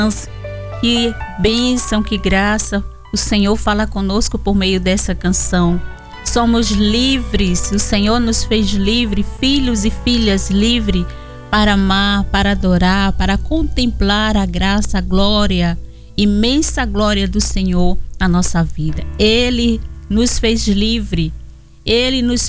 Que bênção, que graça o Senhor fala conosco por meio dessa canção. Somos livres, o Senhor nos fez livre, filhos e filhas livres para amar, para adorar, para contemplar a graça, a glória, imensa glória do Senhor na nossa vida. Ele nos fez livre, Ele nos